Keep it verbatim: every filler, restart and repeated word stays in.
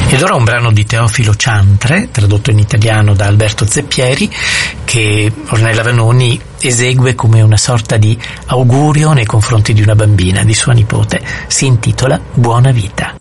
Ed ora un brano di Teofilo Ciantre, tradotto in italiano da Alberto Zeppieri, che Ornella Vanoni esegue come una sorta di augurio nei confronti di una bambina, di sua nipote. Si intitola Buona vita.